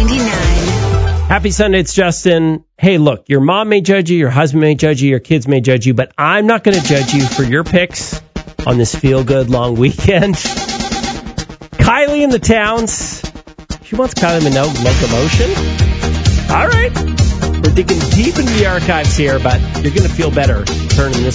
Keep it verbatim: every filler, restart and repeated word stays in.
ninety-nine. Happy Sunday, it's Justin. Hey, look, your mom may judge you, your husband may judge you, your kids may judge you, but I'm not going to judge you for your picks on this feel-good long weekend. Kylie in the Towns. She wants Kylie Minogue locomotion. All right. We're digging deep into the archives here, but you're going to feel better turning this